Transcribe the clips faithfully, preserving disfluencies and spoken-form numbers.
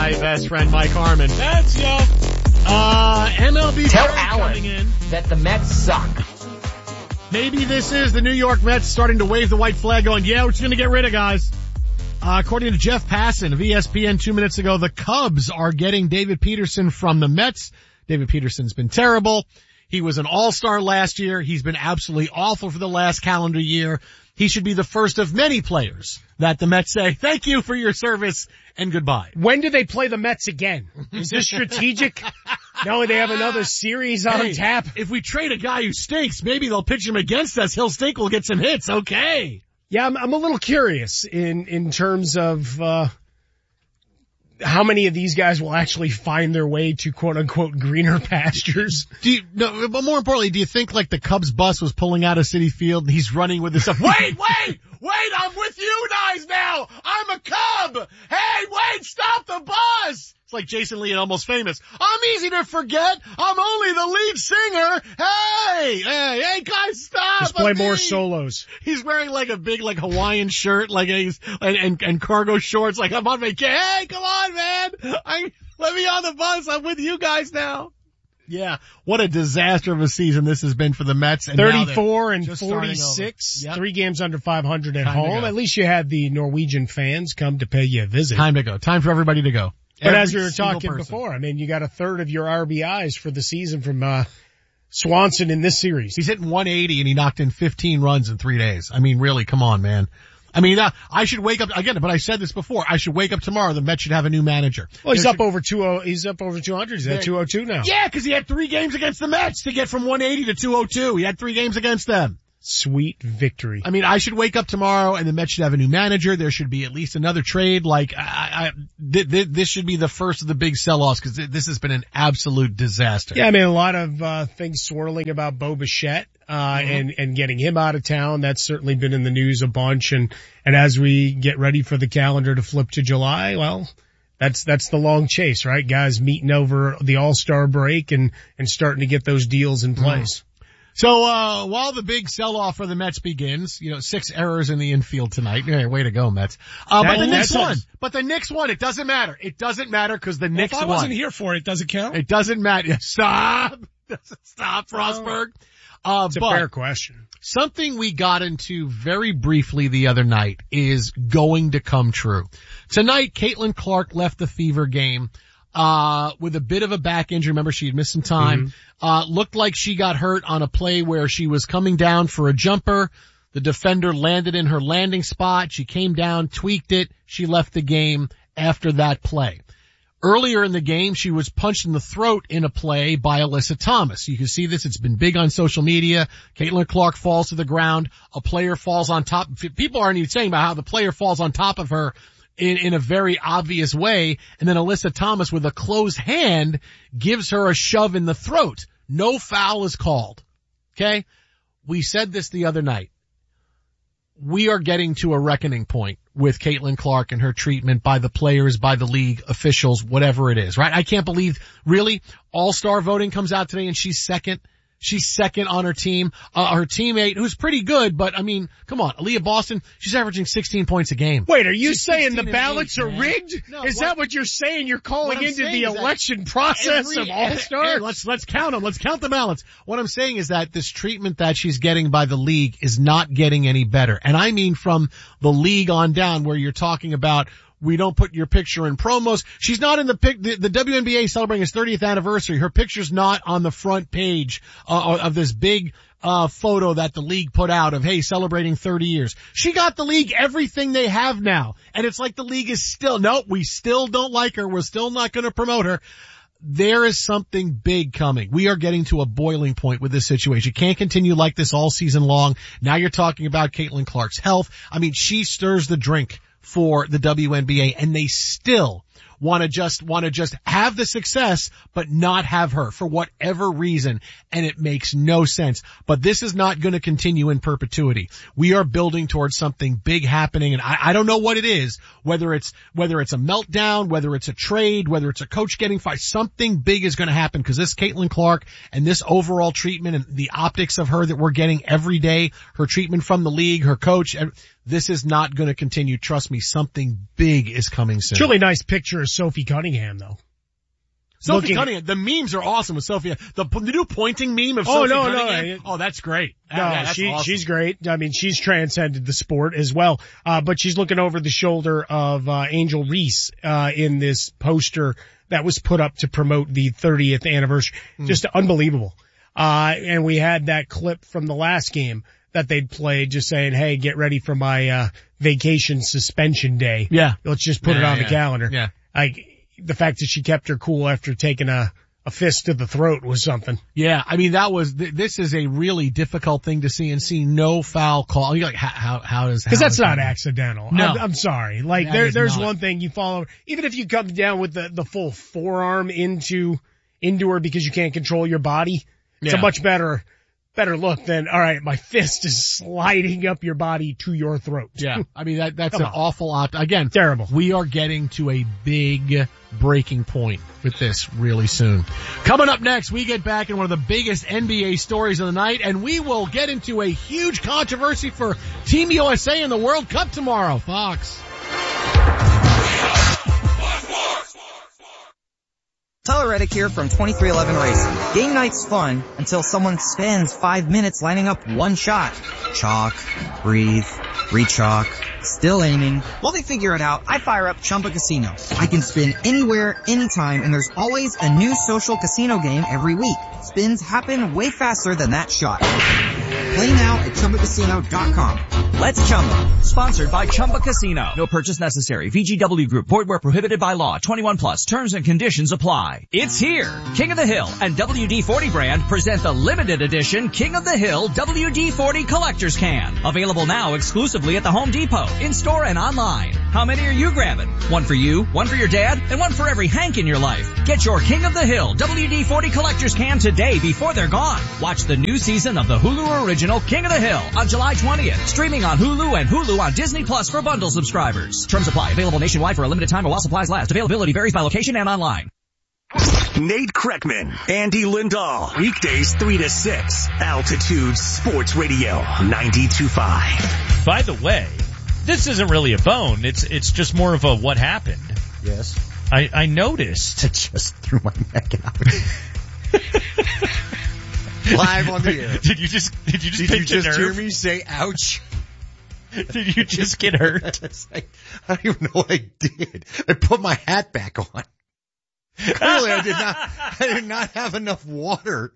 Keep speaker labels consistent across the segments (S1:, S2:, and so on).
S1: My best friend Mike Harmon.
S2: That's yo.
S1: Uh, M L B
S3: Tell
S1: coming
S3: Alan
S1: in.
S3: that the Mets suck.
S1: Maybe this is the New York Mets starting to wave the white flag going, yeah, we're just going to get rid of guys. Uh, according to Jeff Passan of E S P N two minutes ago, the Cubs are getting David Peterson from the Mets. David Peterson's been terrible. He was an all-star last year. He's been absolutely awful for the last calendar year. He should be the first of many players that the Mets say, thank you for your service and goodbye.
S2: When do they play the Mets again? Is this strategic? No, they have another series on
S1: hey,
S2: tap.
S1: If we trade a guy who stinks, maybe they'll pitch him against us. He'll stink. We'll get some hits. Okay.
S2: Yeah, I'm, I'm a little curious in, in terms of, uh, how many of these guys will actually find their way to quote unquote greener pastures.
S1: Do you, no, but more importantly, do you think like the Cubs bus was pulling out of Citi Field and he's running with his stuff? Wait, wait, wait, I'm with you guys now. I'm a Cub. Hey, wait, stop the bus. It's like Jason Lee and Almost Famous. I'm easy to forget. I'm only the lead singer. Hey, hey, hey, guys, stop.
S2: Just play
S1: I'm
S2: more
S1: me.
S2: solos.
S1: He's wearing like a big like Hawaiian shirt, like he's and, and and cargo shorts. Like I'm on vacation. Hey, come on, man. I let me on the bus. I'm with you guys now. Yeah, what a disaster of a season this has been for the Mets. And
S2: thirty-four and forty-six,
S1: yep.
S2: Three games under five hundred at
S1: Time
S2: home. At least you had the Norwegian fans come to pay you a visit.
S1: Time to go. Time for everybody to go.
S2: But
S1: Every
S2: as we were talking
S1: person.
S2: before, I mean, you got a third of your R B Is for the season from uh Swanson in this series.
S1: He's hitting one eighty and he knocked in fifteen runs in three days. I mean, really, come on, man. I mean, uh, I should wake up again, but I said this before. I should wake up tomorrow. The Mets should have a new manager.
S2: Well, he's
S1: there
S2: up
S1: should,
S2: over two. He's up over two hundred. He's at two oh two now.
S1: Yeah, because he had three games against the Mets to get from one eighty to two oh two. He had three games against them.
S2: Sweet victory.
S1: I mean, I should wake up tomorrow and the Mets should have a new manager. There should be at least another trade. Like, I, I, th- th- this should be the first of the big sell-offs because th- this has been an absolute disaster.
S2: Yeah, I mean, a lot of, uh, things swirling about Bo Bichette, uh, mm-hmm. and, and getting him out of town. That's certainly been in the news a bunch. And, and as we get ready for the calendar to flip to July, well, that's, that's the long chase, right? Guys meeting over the All-Star break and, and starting to get those deals in place. Mm.
S1: So, uh, while the big sell-off for the Mets begins, you know, six errors in the infield tonight. Hey, way to go, Mets. Uh,
S2: that,
S1: but the Knicks won.
S2: A...
S1: But the Knicks won. It doesn't matter. It doesn't matter because the
S2: well,
S1: Knicks
S2: won. If I wasn't here for it, does it count?
S1: It doesn't matter. Stop. Stop, Frostberg. Uh,
S2: it's a
S1: but
S2: fair question.
S1: Something we got into very briefly the other night is going to come true. Tonight, Caitlin Clark left the Fever game uh with a bit of a back injury. Remember, she had missed some time. Mm-hmm. Uh looked like she got hurt on a play where she was coming down for a jumper. The defender landed in her landing spot. She came down, tweaked it. She left the game after that play. Earlier in the game, she was punched in the throat in a play by Alyssa Thomas. You can see this. It's been big on social media. Caitlin Clark falls to the ground. A player falls on top. People aren't even saying about how the player falls on top of her in, in a very obvious way. And then Alyssa Thomas with a closed hand gives her a shove in the throat. No foul is called. Okay. We said this the other night. We are getting to a reckoning point with Caitlin Clark and her treatment by the players, by the league officials, whatever it is, right? I can't believe, really, all-star voting comes out today and she's second. She's second on her team. Uh, her teammate, who's pretty good, but I mean, come on, Aaliyah Boston, she's averaging sixteen points a game.
S2: Wait, are you
S1: she's
S2: saying the ballots eight, are man. rigged?
S1: No,
S2: is
S1: what,
S2: that what you're saying? You're calling into the election process
S1: every,
S2: of all-stars?
S1: Let's, let's count them. Let's count the ballots. What I'm saying is that this treatment that she's getting by the league is not getting any better. And I mean from the league on down, where you're talking about, we don't put your picture in promos. She's not in the pic, the, the W N B A celebrating its thirtieth anniversary. Her picture's not on the front page uh, of this big uh photo that the league put out of, hey, celebrating thirty years. She got the league everything they have now. And it's like the league is still, nope, we still don't like her. We're still not going to promote her. There is something big coming. We are getting to a boiling point with this situation. You can't continue like this all season long. Now you're talking about Caitlin Clark's health. I mean, she stirs the drink for the W N B A, and they still want to just, want to just have the success, but not have her for whatever reason. And it makes no sense. But this is not going to continue in perpetuity. We are building towards something big happening, and I, I don't know what it is, whether it's, whether it's a meltdown, whether it's a trade, whether it's a coach getting fired. Something big is going to happen because this Caitlin Clark and this overall treatment and the optics of her that we're getting every day, her treatment from the league, her coach, this is not going to continue. Trust me, something big is coming soon.
S2: It's really nice picture, Sophie Cunningham though.
S1: Sophie
S2: Looking,
S1: Cunningham, the memes are awesome with Sophie. The, the new pointing meme of
S2: oh,
S1: Sophie
S2: no,
S1: Cunningham.
S2: No,
S1: oh, that's great.
S2: No,
S1: yeah, that's
S2: she,
S1: awesome.
S2: she's great. I mean, she's transcended the sport as well. Uh, but she's looking over the shoulder of, uh, Angel Reese, uh, in this poster that was put up to promote the thirtieth anniversary. Mm. Just unbelievable. Uh, and we had that clip from the last game that they'd played just saying, hey, get ready for my, uh, vacation suspension day.
S1: Yeah.
S2: Let's just put
S1: yeah,
S2: it on
S1: yeah.
S2: the calendar.
S1: Yeah.
S2: Like, the fact that she kept her cool after taking a, a fist to the throat was something.
S1: Yeah, I mean that was th- this is a really difficult thing to see and see no foul call. You're like, how how, how does
S2: because that's not
S1: that?
S2: accidental.
S1: No,
S2: I'm, I'm sorry. Like
S1: that
S2: there there's
S1: not.
S2: one thing you follow, even if you come down with the the full forearm into into her because you can't control your body. It's
S1: yeah.
S2: a much better better look than all right. My fist is sliding up your body to your throat.
S1: Yeah, I mean that that's
S2: Come
S1: an
S2: on.
S1: awful opt. Again,
S2: terrible.
S1: We are getting to a big breaking point with this really soon. Coming up next, we get back in one of the biggest N B A stories of the night, and we will get into a huge controversy for Team U S A in the World Cup tomorrow. Fox.
S3: Tyler Reddick here from twenty-three eleven Racing. Game night's fun until someone spends five minutes lining up one shot. Chalk, breathe, re-chalk, still aiming. While they figure it out, I fire up Chumba Casino. I can spin anywhere, anytime, and there's always a new social casino game every week. Spins happen way faster than that shot. Play now at Chumba Casino dot com. Let's Chumba.
S4: Sponsored by Chumba Casino. No purchase necessary. V G W Group. Void where prohibited by law. twenty-one plus. Terms and conditions apply. It's here. King of the Hill and W D forty brand present the limited edition King of the Hill W D forty Collector's Can. Available now exclusively at the Home Depot, in-store and online. How many are you grabbing? One for you, one for your dad, and one for every Hank in your life. Get your King of the Hill W D forty Collector's Can today before they're gone. Watch the new season of the Hulu original King of the Hill on July twentieth. Streaming on Hulu and Hulu on Disney Plus for bundle subscribers. Terms apply. Available nationwide for a limited time or while supplies last. Availability varies by location and online.
S5: Nate Kreckman, Andy Lindahl. Weekdays three to six. Altitude Sports Radio ninety-two point five.
S6: By the way, this isn't really a bone. It's it's just more of a what happened.
S7: Yes.
S6: I, I noticed.
S7: I just threw my neck out. Live on the air.
S6: Did you just did you just
S7: Did
S6: pinch
S7: you just
S6: a nerve?
S7: hear me say ouch?
S6: Did you just get hurt?
S7: I, I don't even know what I did. I put my hat back on. Clearly I did not, I did not have enough water.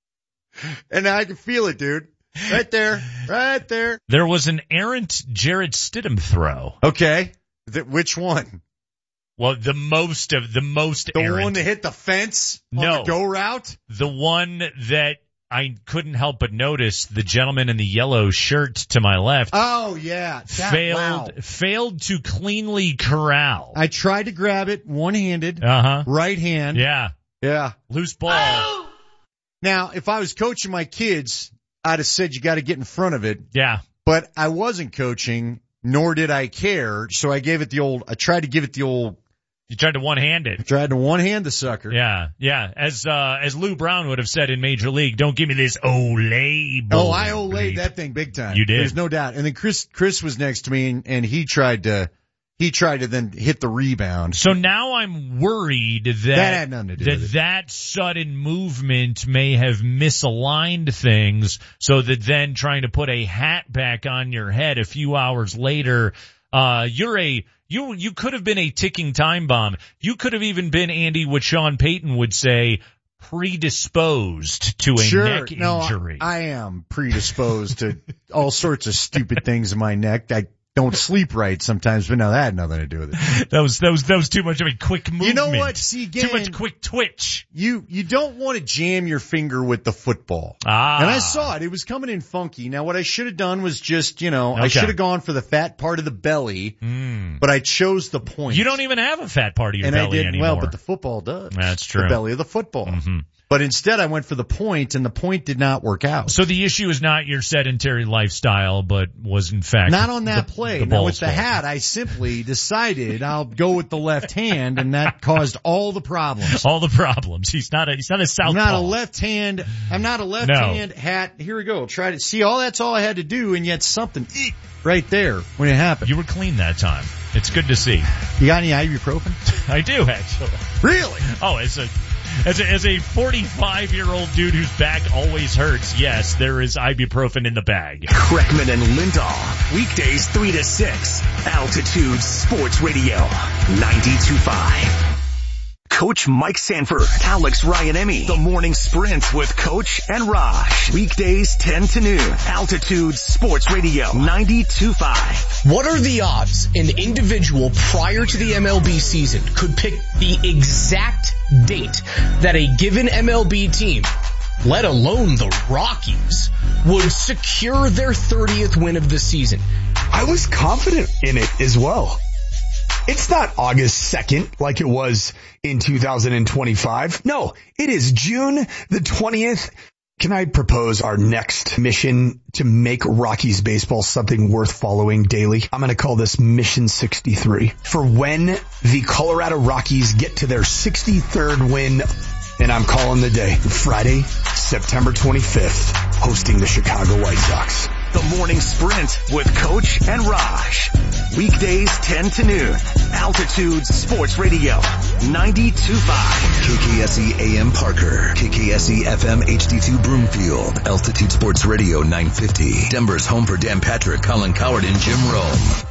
S7: And I can feel it, dude. Right there. Right there.
S6: There was an errant Jarrett Stidham throw.
S7: Okay. The, which one?
S6: Well, the most of, the most
S7: The
S6: errant.
S7: one that hit the fence on
S6: No.
S7: the go route?
S6: The one that I couldn't help but notice, the gentleman in the yellow shirt to my left.
S7: Oh, yeah. That,
S6: failed,
S7: wow.
S6: failed to cleanly corral.
S7: I tried to grab it one-handed,
S6: Uh-huh.
S7: right hand.
S6: Yeah.
S7: Yeah.
S6: Loose ball.
S7: Oh! Now, if I was coaching my kids, I'd have said you got to get in front of it.
S6: Yeah.
S7: But I wasn't coaching, nor did I care. So I gave it the old, I tried to give it the old,
S6: You tried to one-hand it.
S7: I tried to one-hand the sucker.
S6: Yeah, yeah. As uh as Lou Brown would have said in Major League, don't give me this Olay ball.
S7: Oh, I Olayed that thing big time.
S6: You did.
S7: There's no doubt. And then Chris, Chris was next to me and, and he tried to, he tried to then hit the rebound.
S6: So now I'm worried that
S7: That had nothing to do
S6: that,
S7: with it.
S6: that sudden movement may have misaligned things, so that then trying to put a hat back on your head a few hours later, uh you're a You you could have been a ticking time bomb. You could have even been, Andy, what Sean Payton would say, predisposed to a
S7: Sure.
S6: neck
S7: no,
S6: injury.
S7: I, I am predisposed to all sorts of stupid things in my neck. I don't sleep right sometimes, but no, that had nothing to do with it.
S6: That was that was that was too much of a quick movement.
S7: You know what? See, again,
S6: too much quick twitch.
S7: You you don't want to jam your finger with the football.
S6: Ah.
S7: And I saw it. It was coming in funky. Now, what I should have done was just, you know,
S6: Okay.
S7: I should have gone for the fat part of the belly,
S6: Mm.
S7: but I chose the point.
S6: You don't even have a fat part of your
S7: and
S6: belly
S7: I didn't.
S6: anymore.
S7: Well, but the football does.
S6: That's true.
S7: The belly of the football.
S6: Mm-hmm.
S7: But instead, I went for the point, and the point did not work out.
S6: So the issue is not your sedentary lifestyle, but was in fact
S7: Not on that
S6: the,
S7: play.
S6: The
S7: now
S6: ball's
S7: with the
S6: fault.
S7: hat, I simply decided I'll go with the left hand, and that caused all the problems.
S6: All the problems. He's not a he's not a southpaw.
S7: I'm not a left hand. I'm not a left
S6: No.
S7: hand hat. Here we go. Try to see. All that's all I had to do, and yet something eek, right there when it happened.
S6: You were clean that time. It's good to see.
S7: You got any ibuprofen?
S6: I do, actually.
S7: Really?
S6: Oh, as a as a as a forty-five year old dude whose back always hurts, yes, there is ibuprofen in the bag.
S5: Kreckman and Lindahl, weekdays three to six, Altitude Sports Radio, ninety-two point five. Coach Mike Sanford, Alex Ryan-Emmy, The Morning Sprint with Coach and Raj. Weekdays ten to noon, Altitude Sports Radio, ninety-two point five.
S8: What are the odds an individual prior to the M L B season could pick the exact date that a given M L B team, let alone the Rockies, would secure their thirtieth win of the season?
S9: I was confident in it as well. It's not August second like it was in two thousand twenty-five. No, it is June the twentieth. Can I propose our next mission to make Rockies baseball something worth following daily? I'm going to call this Mission sixty-three. For when the Colorado Rockies get to their sixty-third win, and I'm calling the day Friday, September twenty-fifth, hosting the Chicago White Sox.
S5: The Morning Sprint with Coach and Raj. Weekdays ten to noon. Altitude Sports Radio, ninety-two point five.
S10: K K S E A M Parker. K K S E F M H D two Broomfield. Altitude Sports Radio nine fifty. Denver's home for Dan Patrick, Colin Coward, and Jim Rome.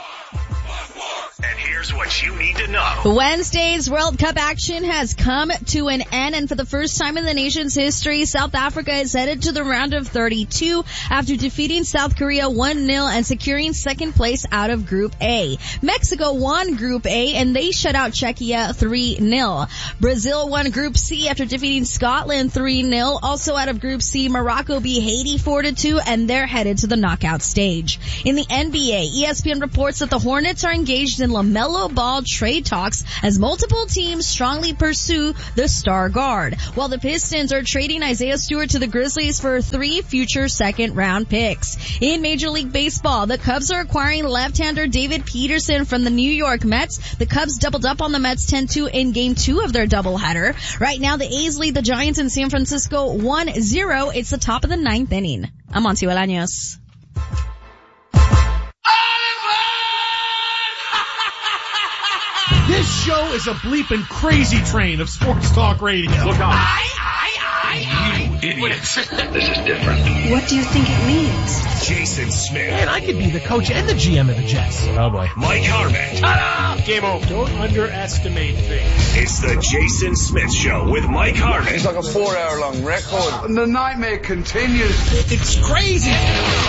S5: And here's what you need to know.
S11: Wednesday's World Cup action has come to an end, and for the first time in the nation's history, South Africa is headed to the round of thirty-two after defeating South Korea one nil and securing second place out of Group A. Mexico won Group A, and they shut out Czechia three nil. Brazil won Group C after defeating Scotland three nil. Also out of Group C, Morocco beat Haiti four to two, and they're headed to the knockout stage. In the N B A, E S P N reports that the Hornets are engaged in LaMelo Ball trade talks as multiple teams strongly pursue the star guard, while the Pistons are trading Isaiah Stewart to the Grizzlies for three future second round picks. In Major League Baseball, the Cubs are acquiring left-hander David Peterson from the New York Mets. The Cubs doubled up on the Mets ten two in game two of their doubleheader. Right now, the A's lead the Giants in San Francisco one zero. It's the top of the ninth inning. I'm Monty Bolaños.
S1: This show is a bleeping crazy train of sports talk radio. Look out.
S5: I, I, I. You idiot. This is different.
S12: What do you think it means?
S5: Jason Smith.
S1: Man, I could be the coach and the G M of the Jets.
S6: Oh boy.
S5: Mike Harmon.
S2: Ta-da! Game over. Don't underestimate things.
S5: It's the Jason Smith Show with Mike Harmon.
S13: It's like a four hour long record. And the nightmare continues.
S1: It's crazy.